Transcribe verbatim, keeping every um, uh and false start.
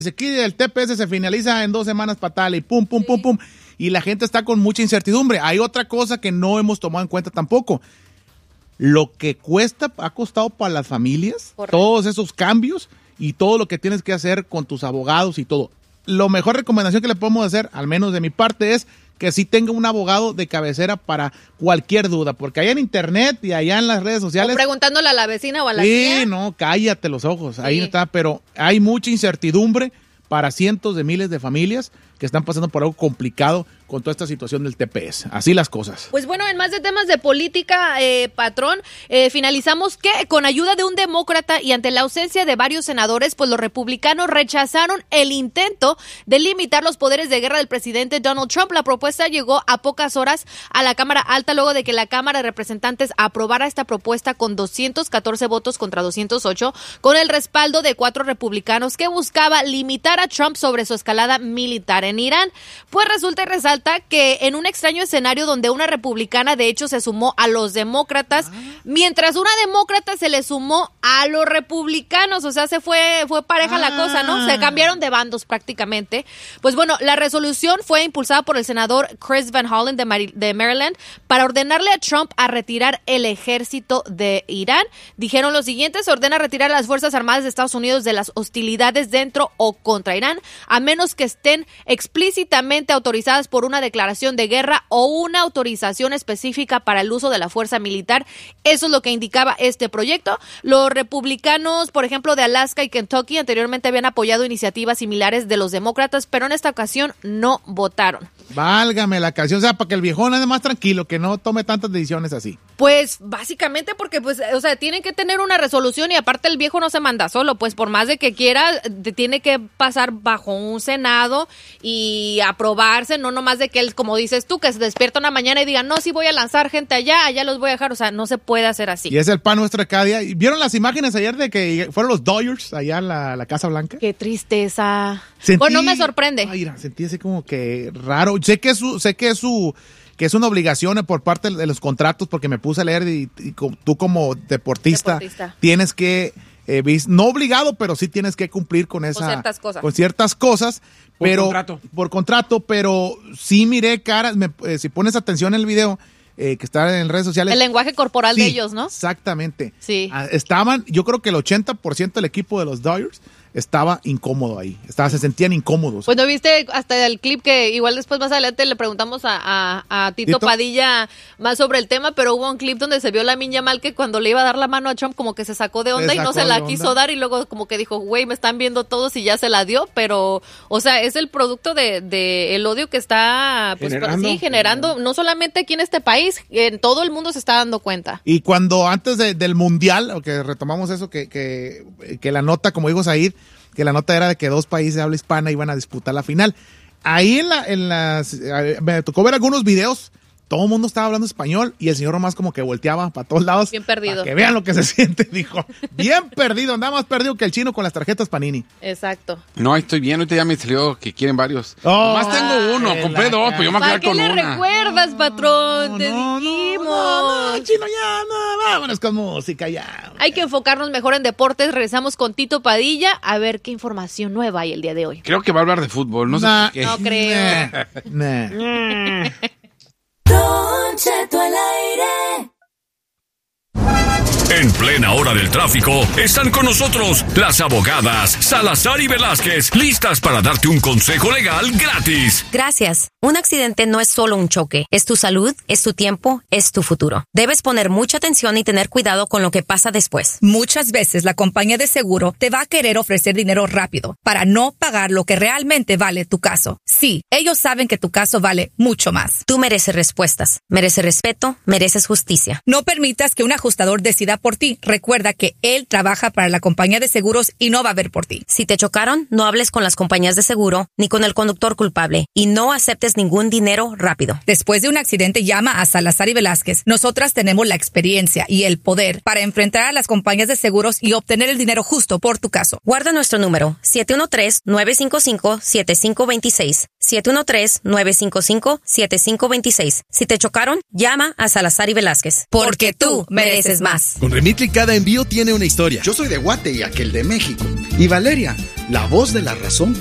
Aquí el T P S se finaliza en dos semanas para tal y pum, pum, sí. pum, pum. Y la gente está con mucha incertidumbre. Hay otra cosa que no hemos tomado en cuenta tampoco. Lo que cuesta, ha costado para las familias, correcto, todos esos cambios y todo lo que tienes que hacer con tus abogados y todo. La mejor recomendación que le podemos hacer, al menos de mi parte, es que sí tenga un abogado de cabecera para cualquier duda, porque allá en internet y allá en las redes sociales... O preguntándole a la vecina o a la sí, tía. Sí, no, cállate los ojos, sí. ahí está, pero hay mucha incertidumbre para cientos de miles de familias que están pasando por algo complicado con toda esta situación del T P S. Así las cosas. Pues bueno, en más de temas de política, eh, patrón, eh, finalizamos que con ayuda de un demócrata y ante la ausencia de varios senadores, pues los republicanos rechazaron el intento de limitar los poderes de guerra del presidente Donald Trump. La propuesta llegó a pocas horas a la Cámara Alta luego de que la Cámara de Representantes aprobara esta propuesta con doscientos catorce votos contra doscientos ocho, con el respaldo de cuatro republicanos que buscaba limitar a Trump sobre su escalada militar en Irán. Pues resulta y resalta que en un extraño escenario donde una republicana de hecho se sumó a los demócratas, ah. mientras una demócrata se le sumó a los republicanos, o sea, se fue fue pareja ah. la cosa, ¿no? Se cambiaron de bandos prácticamente. Pues bueno, la resolución fue impulsada por el senador Chris Van Hollen de, Mar- de Maryland para ordenarle a Trump a retirar el ejército de Irán. Dijeron lo siguiente: se ordena retirar a las Fuerzas Armadas de Estados Unidos de las hostilidades dentro o contra Irán, a menos que estén explícitamente autorizadas por una declaración de guerra o una autorización específica para el uso de la fuerza militar. Eso es lo que indicaba este proyecto. Los republicanos, por ejemplo, de Alaska y Kentucky, anteriormente habían apoyado iniciativas similares de los demócratas, pero en esta ocasión no votaron. Válgame la canción, o sea, para que el viejón ande más tranquilo, que no tome tantas decisiones así. Pues básicamente porque, pues, o sea, tienen que tener una resolución y aparte el viejo no se manda solo, pues por más de que quiera, tiene que pasar bajo un senado y aprobarse, no nomás de que él, como dices tú, que se despierta una mañana y diga, no, sí voy a lanzar gente allá, allá los voy a dejar, o sea, no se puede hacer así. Y es el pan nuestro de cada día. ¿Vieron las imágenes ayer de que fueron los Dodgers allá en la, la Casa Blanca? Qué tristeza. Sentí, bueno, no me sorprende. Ay, sentí así como que raro. Sé que es su, sé que es su, que es una obligación por parte de los contratos, porque me puse a leer y, y tú como deportista, deportista. tienes que, eh, no obligado, pero sí tienes que cumplir con esa, con ciertas cosas, con ciertas cosas, por pero contrato. por contrato, pero sí miré caras, me, eh, si pones atención en el video. Eh, que está en redes sociales. El lenguaje corporal sí, de ellos, ¿no? Exactamente. Sí. Ah, estaban, yo creo que el ochenta por ciento del equipo de los Dodgers estaba incómodo ahí. Estaba, se sentían incómodos. Pues no viste hasta el clip que igual después más adelante le preguntamos a, a, a Tito, Tito Padilla más sobre el tema, pero hubo un clip donde se vio la Lamine Yamal que cuando le iba a dar la mano a Trump como que se sacó de onda y no se la quiso dar y luego como que dijo, güey, me están viendo todos y ya se la dio, pero, o sea, es el producto de, de el odio que está pues, generando, sí, generando, no solamente aquí en este país, en todo el mundo se está dando cuenta. Y cuando antes de, del Mundial, o que retomamos eso, que, que, que la nota, como dijo Said, que la nota era de que dos países de habla hispana iban a disputar la final. Ahí en la, en las, me tocó ver algunos videos, todo el mundo estaba hablando español y el señor nomás como que volteaba para todos lados. Bien perdido. Para que vean lo que se siente, dijo. Bien perdido, nada más perdido que el chino con las tarjetas Panini. Exacto. No, estoy bien, ahorita ya me salió que quieren varios. Oh, Nomás tengo uno, compré dos, pero yo me voy a quedar con una. ¿Para qué le recuerdas, patrón? No, Te no, dijimos. No, no, no, chino, ya, no, vámonos con música, ya. Hay que enfocarnos mejor en deportes. Regresamos con Tito Padilla a ver qué información nueva hay el día de hoy. Creo que va a hablar de fútbol, no nah, sé por qué. No creo. Nah, nah. Don Cheto al aire. En plena hora del tráfico, están con nosotros las abogadas Salazar y Velázquez, listas para darte un consejo legal gratis. Gracias. Un accidente no es solo un choque, es tu salud, es tu tiempo, es tu futuro. Debes poner mucha atención y tener cuidado con lo que pasa después. Muchas veces la compañía de seguro te va a querer ofrecer dinero rápido para no pagar lo que realmente vale tu caso. Sí, ellos saben que tu caso vale mucho más. Tú mereces respuestas, mereces respeto, mereces justicia. No permitas que un ajustador decida por ti. Recuerda que él trabaja para la compañía de seguros y no va a ver por ti. Si te chocaron, no hables con las compañías de seguro ni con el conductor culpable y no aceptes ningún dinero rápido. Después de un accidente, llama a Salazar y Velázquez. Nosotras tenemos la experiencia y el poder para enfrentar a las compañías de seguros y obtener el dinero justo por tu caso. Guarda nuestro número siete uno tres, nueve cinco cinco, siete cinco dos seis. siete uno tres, nueve cinco cinco, siete cinco dos seis. Si te chocaron, llama a Salazar y Velázquez. Porque tú mereces más. Con Remitly cada envío tiene una historia. Yo soy de Guate y aquel de México. Y Valeria, la voz de la razón